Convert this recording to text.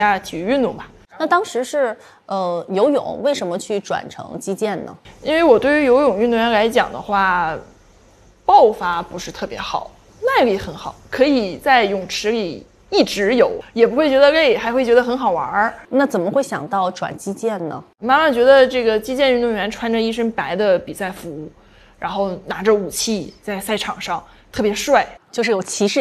下体育运动吧。 那当时是游泳，为什么去转成击剑呢？ 因为我对于游泳运动员来讲的话，爆发不是特别好，耐力很好，可以在泳池里一直游，也不会觉得累，还会觉得很好玩。 那怎么会想到转击剑呢？ 妈妈觉得这个击剑运动员穿着一身白的比赛服，然后拿着武器在赛场上特别帅， 就是有骑士